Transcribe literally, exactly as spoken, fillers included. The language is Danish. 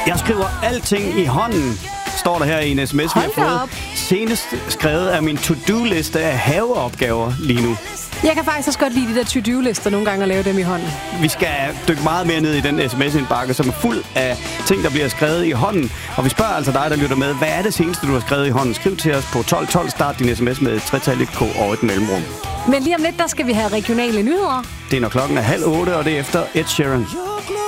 Jeg skriver alting i hånden, står der her i en sms, vi har fået. Senest skrevet af min to-do-liste af haveopgaver lige nu. Jeg kan faktisk også godt lide de der to-do-lister nogle gange at lave dem i hånden. Vi skal dykke meget mere ned i den sms-indbakke, som er fuld af ting, der bliver skrevet i hånden. Og vi spørger altså dig, der lytter med, hvad er det seneste, du har skrevet i hånden? Skriv til os på tolv tolv. Start din sms med et tretalligt K og et mellemrum. Men lige om lidt, der skal vi have regionale nyheder. Det er når klokken er halv otte, og det er efter Ed Sheeran.